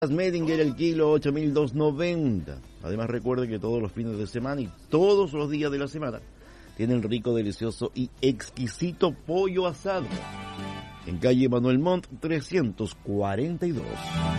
Medinger el kilo 8.290. Además recuerde que todos los fines de semana y todos los días de la semana tienen rico, delicioso y exquisito pollo asado en calle Manuel Montt 342.